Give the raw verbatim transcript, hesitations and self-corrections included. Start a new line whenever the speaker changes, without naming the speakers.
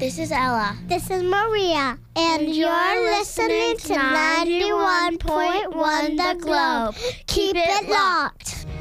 This is Ella.
This is Maria. And, and you're listening to ninety-one point one The Globe. Keep it locked.